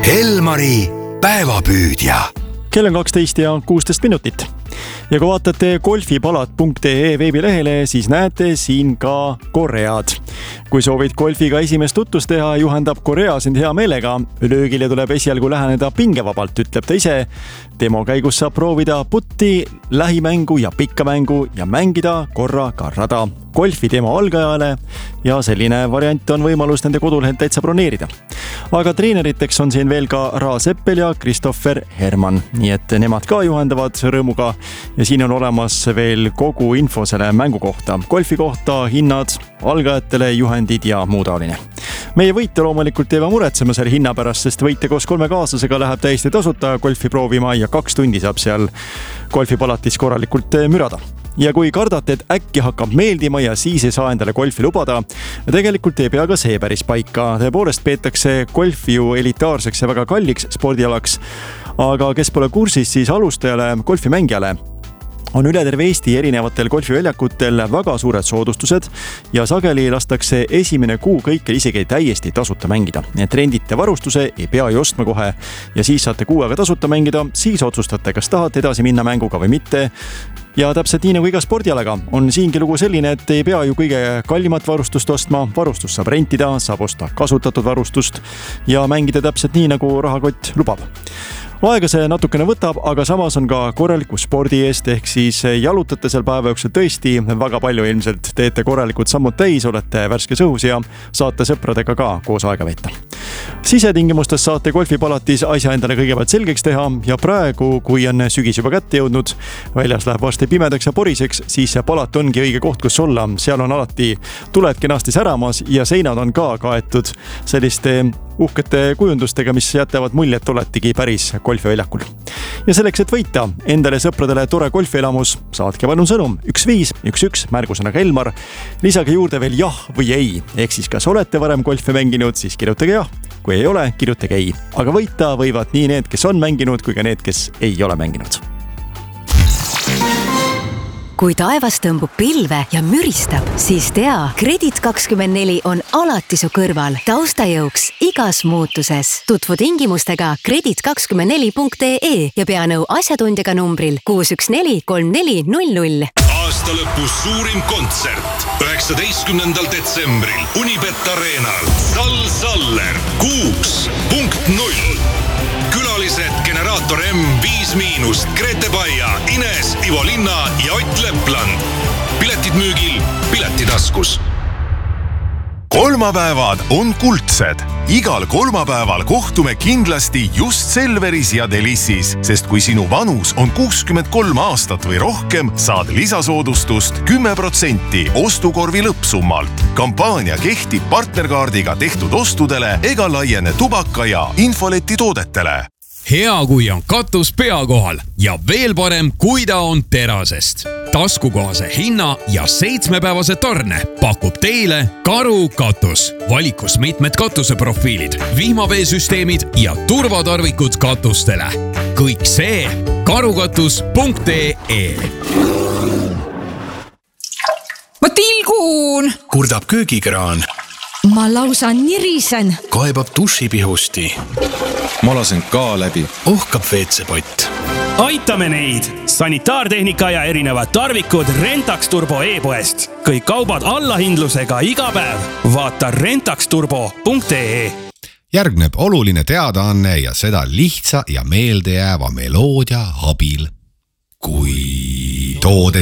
Elmari päevapüüdja. Kell on 12 ja 16 minutit. Ja kui vaatate golfipalat.ee veebilehele, siis näete siin ka Koread. Kui soovid golfiga esimest tutvust teha, juhendab Korea sind hea meelega. Löögile tuleb esialgu läheneda pingevabalt, ütleb ta ise. Demo käigus saab proovida putti, lähimängu ja pikka mängu ja mängida korra ka rada. Golfi demo algajale ja selline variant on võimalus nende kodulehelt täitsa broneerida. Aga treeneriteks on siin veel ka Ra Seppel ja Christopher Herman, nii et nemad ka juhendavad rõõmuga ja siin on olemas veel kogu info selle mängu kohta, golfi kohta, hinnad, algajatele, juhendid ja muu taoline. Meie võitja loomulikult ei pea muretsema selle hinna pärast, sest võitja koos 3 kaaslasega läheb täiesti tasuta golfi proovima ja 2 tundi saab seal golfipalatis korralikult mürada. Ja kui kardate, et äkki hakkab meeldima ja siis ei saa endale golfi lubada, tegelikult ei pea ka see päris paika. Tõepoolest peetakse golfi ju elitaarseks ja väga kalliks spordialaks, aga kes pole kursis, siis alustajale, golfimängijale on üle terve Eesti erinevatel golfiväljakutel väga suured soodustused ja sageli lastakse esimene kuu kõikjal isegi täiesti tasuta mängida. Et rendite varustuse ei pea ju ostma kohe ja siis saate kuu aega tasuta mängida, siis otsustate, kas tahate edasi minna mänguga või mitte. Ja täpselt nii nagu iga spordialaga on siingi lugu selline, et ei pea ju kõige kallimat varustust ostma, varustust saab rentida, saab osta kasutatud varustust ja mängida täpselt nii, nagu rahakott lubab. Aega see natukene võtab, aga samas on ka korraliku spordi eest, ehk siis jalutate seal päeva jooksul tõesti väga palju ilmselt, teete korralikud sammud täis, olete värskes õhus ja saate sõpradega ka koos aega veeta. Sisetingimustes saate golfipalatis asja endale kõigepealt selgeks teha ja praegu, kui on sügis juba kätte jõudnud, väljas läheb varsti pimedaks ja poriseks, siis palat ongi õige koht, kus olla. Seal on alati tuled kenasti säramas ja seinad on ka kaetud selliste uhkete kujundustega, mis jätavad mulje, et oletegi päris golfiväljakul. Ja selleks, et võita endale sõpradele tore golfielamus, saatke palun sõnum 1511 märgusõnaga Elmar. Lisage juurde veel jah või ei. Ehk siis kas olete varem golfi mänginud, siis kirjutage jah. Kui ei ole, kirjutage ei. Aga võita võivad nii need, kes on mänginud, kui ka need, kes ei ole mänginud. Kui taevas tõmbub pilve ja müristab, siis tea, Kredit24 on alati su kõrval taustajõuks igas muutuses. Tutvu tingimustega kredit24.ee ja pea nõu asjatundjaga numbril 614 3400. Aasta lõpus suurim kontsert 19. detsembril Unibet Arenal. Saller 6.0. Külalised Generaator M, 5-, Grete Baia, Ines, Ivo Linna ja Ott Lepland. Piletid müügil Piletitaskus. Kolmapäevad on kuldsed. Igal kolmapäeval kohtume kindlasti just Selveris ja Delissis, sest kui sinu vanus on 63 aastat või rohkem, saad lisasoodustust 10% ostukorvi lõppsummalt. Kampaania kehtib partnerkaardiga tehtud ostudele ega laiene tubaka ja infoleti toodetele. Hea, kui on katus pea kohal ja veel parem, kui ta on terasest. Taskukohase hinna ja 7-päevase tarne pakub teile Karu katus. Valikus mitmed katuseprofiilid, vihmaveesüsteemid ja turvatarvikud katustele. Kõik see karukatus.ee. Ma tilgun! Kurdab köögikraan. Ma lausa nirisen. Kaebab dušipihusti. Ma lasen ka läbi. Ohkab WC-pott. Aitame neid! Sanitaartehnika ja erinevad tarvikud Rentax Turbo e-poest. Kõik kaubad allahindlusega iga päev. Vaata rentaxturbo.ee. Järgneb oluline teadaanne ja seda lihtsa ja meeldejääva meloodia abil. Kui toode